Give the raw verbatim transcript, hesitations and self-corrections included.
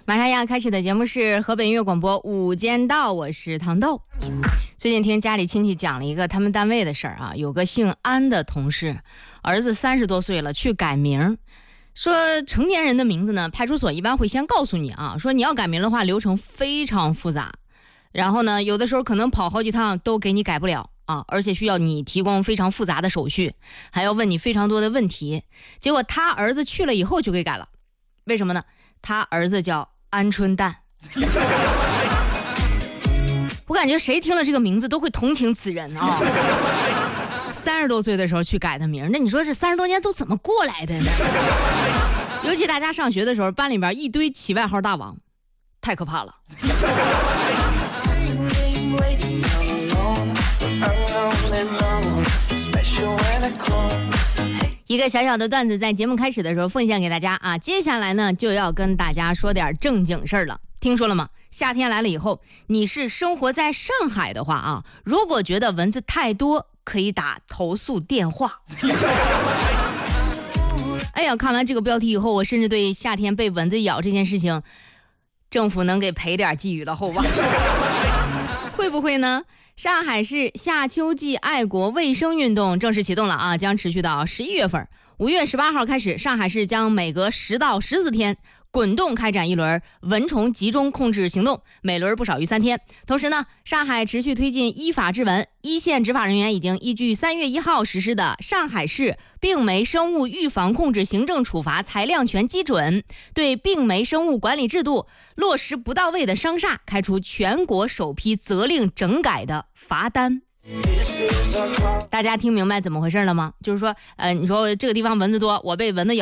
马上要开始的节目是河北音乐广播午间道，我是糖豆。最近听家里亲戚讲了一个他们单位的事儿啊，有个姓安的同事，儿子三十多岁了去改名，说成年人的名字呢，派出所一般会先告诉你啊，说你要改名的话流程非常复杂，然后呢有的时候可能跑好几趟都给你改不了啊，而且需要你提供非常复杂的手续，还要问你非常多的问题。结果他儿子去了以后就给改了，为什么呢？他儿子叫鹌鹑蛋。我感觉谁听了这个名字都会同情此人啊！三十多岁的时候去改的名，那你说这三十多年都怎么过来的呢？尤其大家上学的时候，班里边一堆起外号大王，太可怕了。一个小小的段子在节目开始的时候奉献给大家啊，接下来呢就要跟大家说点正经事儿了。听说了吗？夏天来了以后，你是生活在上海的话啊，如果觉得蚊子太多，可以打投诉电话。哎呀，看完这个标题以后，我甚至对夏天被蚊子咬这件事情，政府能给赔点寄予了厚望。会不会呢？上海市夏秋季爱国卫生运动正式启动了啊，将持续到十一月份。五月十八号开始，上海市将每隔十到十四天滚动开展一轮蚊虫集中控制行动，每轮不少于三天。同时呢，上海持续推进依法治蚊，一线执法人员已经依据三月一号实施的上海市病媒生物预防控制行政处罚裁量权基准，对病媒生物管理制度落实不到位的商厦开出全国首批责令整改的罚单。大家听明白怎么回事了吗？就是说，呃，你说这个地方蚊子多，我被蚊子咬。